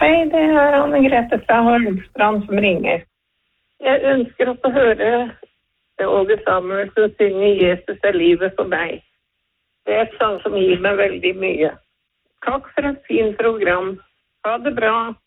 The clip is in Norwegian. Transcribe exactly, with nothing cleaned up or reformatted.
Hei, det er Anne-Grete fra Holmstrand som ringer. Jeg ønsker å få høre Åge Samuelsen synge Jesus er livet for meg. Det er et sang som gir meg veldig mye. Takk for et fint program. Ha det bra.